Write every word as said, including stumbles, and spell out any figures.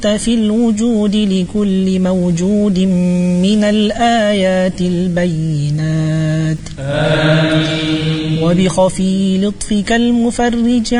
في الوجود لكل موجود من الآيات البينات. آمين. وبخفي لطفك المفرج